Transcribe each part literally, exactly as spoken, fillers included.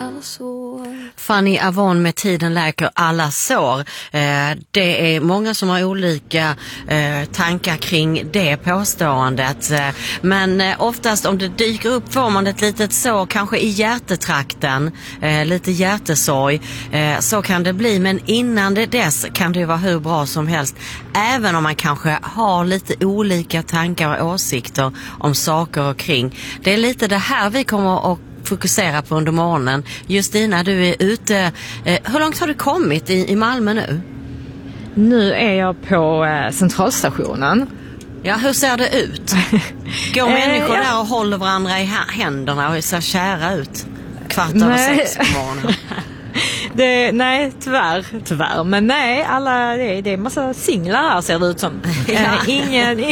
alla sår. Fanny Avon med Tiden läker alla sår. Eh, det är många som har olika eh, tankar kring det påståendet. Eh, men eh, oftast om det dyker upp får man ett litet sår, kanske i hjärtetrakten, eh, lite hjärtesorg. Eh, så kan det bli, men innan det dess kan det vara hur bra som helst. Även om man kanske har lite olika tankar och åsikter om saker och kring. Det är lite det här vi kommer att fokusera på under morgonen. Justina, du är ute. Eh, hur långt har du kommit i, i Malmö nu? Nu är jag på eh, centralstationen. Ja, hur ser det ut? Går människor eh, ja. där och håller varandra i händerna och ser kära ut? Kvart över sex på morgonen. Det, nej, tyvärr, tyvärr. Men nej, alla, det, är, det är en massa singlar här ser det ut som. Ja. Eh, ingen,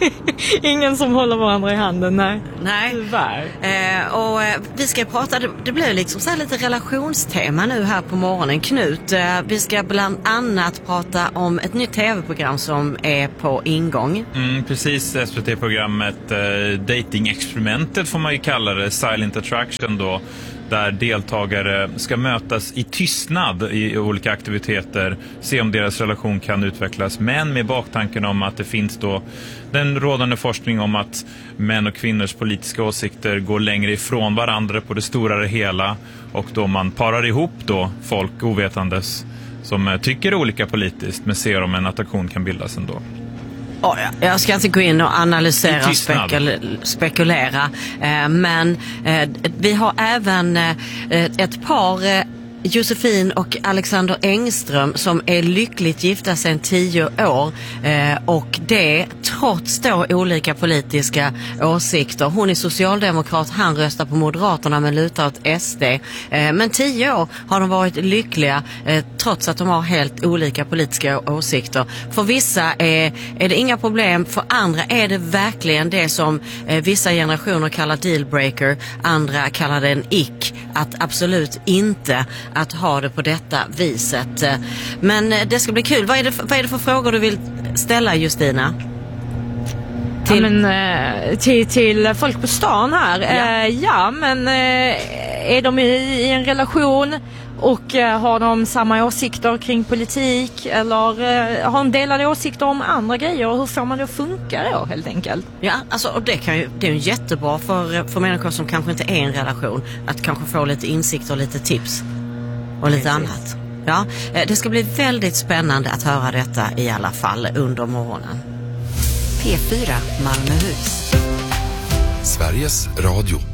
ingen som håller varandra i handen, nej. Nej. Tyvärr. Eh, och eh, vi ska prata, det, det blir liksom så här lite relationstema nu här på morgonen. Knut, eh, vi ska bland annat prata om ett nytt tv-program som är på ingång. Mm, precis, S V T-programmet eh, Dating-experimentet får man ju kalla det, Silent Attraction då. Där deltagare ska mötas i tystnad i olika aktiviteter, se om deras relation kan utvecklas, men med baktanken om att det finns då den rådande forskning om att män och kvinnors politiska åsikter går längre ifrån varandra på det stora hela, och då man parar ihop då folk ovetandes som tycker olika politiskt men ser om en attraktion kan bildas ändå. Oh, jag ska inte gå in och analysera och spekul- spekulera, eh, men eh, vi har även eh, ett par, eh, Josefin och Alexander Engström, som är lyckligt gifta sedan tio år, eh, och det trots då olika politiska åsikter. Hon är socialdemokrat, han röstar på Moderaterna men lutar åt S D. Eh, men tio år har de varit lyckliga eh, trots att de har helt olika politiska åsikter. För vissa är, är det inga problem, för andra är det verkligen det som eh, vissa generationer kallar dealbreaker, andra kallar det en ick, att absolut inte att ha det på detta viset. Men det ska bli kul. Vad är det för, vad är det för frågor du vill ställa, Justina? Till, ja, men, till, till folk på stan här. Ja, uh, ja men uh, är de i, i en relation och uh, har de samma åsikter kring politik, eller uh, har de delade åsikter om andra grejer? Hur får man det att funka då, helt enkelt? Ja, alltså, och det, kan ju, det är ju jättebra för, för människor som kanske inte är i en relation, att kanske få lite insikt och lite tips och lite Precis. annat. Ja, det ska bli väldigt spännande att höra detta i alla fall under morgonen. P fyra Malmöhus. Sveriges Radio.